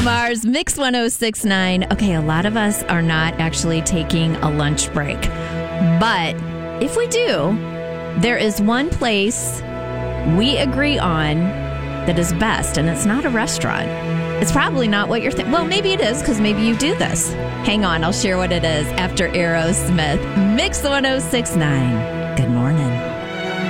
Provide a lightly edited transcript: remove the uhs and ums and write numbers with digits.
Mars, Mix 1069. Okay, a lot of us are not actually taking a lunch break. But if we do, there is one place we agree on that is best, and it's not a restaurant. It's probably not what you're thinking. Well, maybe it is, because maybe you do this. Hang on, I'll share what it is after Aerosmith. Mix 1069. Good morning.